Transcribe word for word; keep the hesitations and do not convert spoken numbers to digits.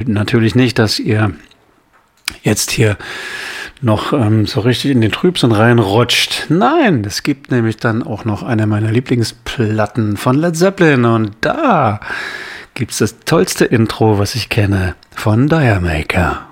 natürlich nicht, dass ihr jetzt hier noch ähm, so richtig in den Trübsinn reinrutscht. Nein, es gibt nämlich dann auch noch eine meiner Lieblingsplatten von Led Zeppelin und da gibt's das tollste Intro, was ich kenne, von Diamaker.